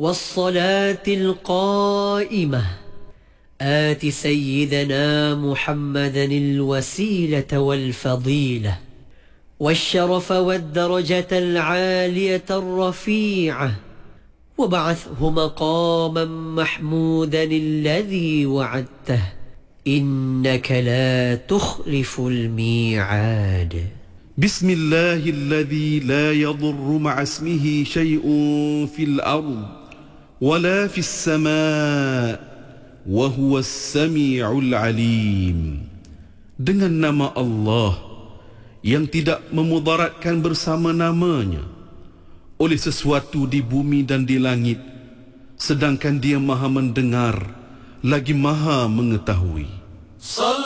والصلاة القائمة آت سيدنا محمدا الوسيلة والفضيلة والشرف والدرجة العالية الرفيعة وابعثه مقاما محمودا الذي وعدته إنك لا تخلف الميعاد. بسم الله الذي لا يضر مع اسمه شيء في الأرض ولا في السماء وهو السميع العليم. Dengan nama Allah yang tidak memudaratkan bersama namanya oleh sesuatu di bumi dan di langit, sedangkan Dia Maha mendengar lagi Maha mengetahui.